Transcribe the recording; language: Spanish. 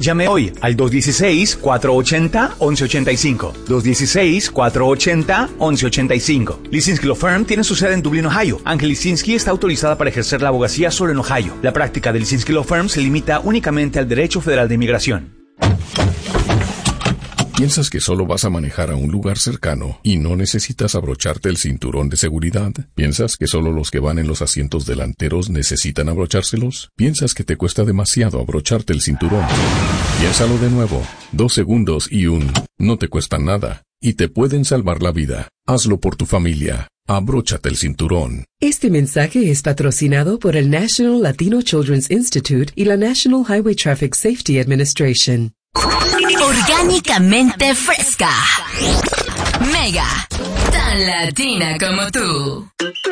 Llame hoy al 216-480-1185. 216-480-1185. Lisinski Law Firm tiene su sede en Dublín, Ohio. Ángel Lisinski está autorizada para ejercer la abogacía solo en Ohio. La práctica de Lisinski Law Firm se limita únicamente al derecho federal de inmigración. ¿Piensas que solo vas a manejar a un lugar cercano y no necesitas abrocharte el cinturón de seguridad? ¿Piensas que solo los que van en los asientos delanteros necesitan abrochárselos? ¿Piensas que te cuesta demasiado abrocharte el cinturón? Piénsalo de nuevo. 2 segundos y no te cuesta nada y te pueden salvar la vida. Hazlo por tu familia. Abróchate el cinturón. Este mensaje es patrocinado por el National Latino Children's Institute y la National Highway Traffic Safety Administration. Orgánicamente fresca. Mega. Tan latina como tú.